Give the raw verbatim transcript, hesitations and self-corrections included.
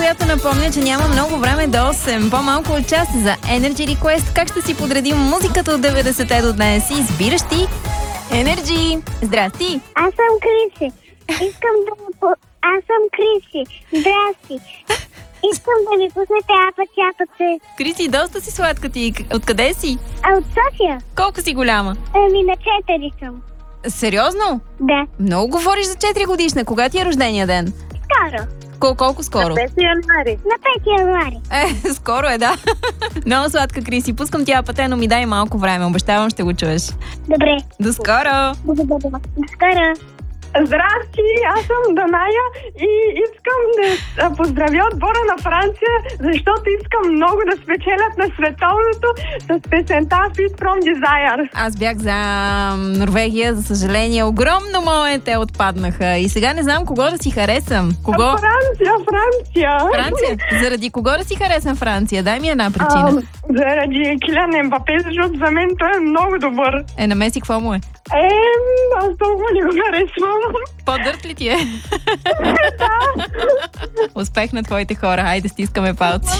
която напомня, че няма много време до осем. По-малко от час за Energy Request. Как ще си подредим музиката от деветдесетте до днес? Избираш ти Energy. Здрасти! Аз съм Криси. Искам да... Аз съм Криси. Здрасти. Искам да ми пуснете апъци, апъци. Криси, доста си сладка ти. Откъде си? А от София? Колко си голяма? Ами на четири съм. Сериозно? Да. Много говориш за четири годишна. Кога ти е рождения ден? Скоро. Кол- колко скоро? На пети януари. На пети януари. Е, скоро е, да. Много сладка, Криси. Пускам ти апата, но ми дай малко време. Обещавам, ще го чуеш. Добре. До скоро! Благодаря. До скоро. Здрасти, аз съм Даная и искам да поздравя отбора на Франция, защото искам много да спечелят на световното с песента Fit from Desire. Аз бях за Норвегия, за съжаление. Огромно моите отпаднаха. И сега не знам кого да си харесам. Кого? Франция, Франция. Франция? Заради кого да си харесам Франция? Дай ми една причина. А, заради Килиан Ембапе, защото за мен той е много добър. Е, на Меси какво му е? Е, аз толкова не го харесвам. По-дърт ли ти е? Успех на твоите хора. Хайде, стискаме палци.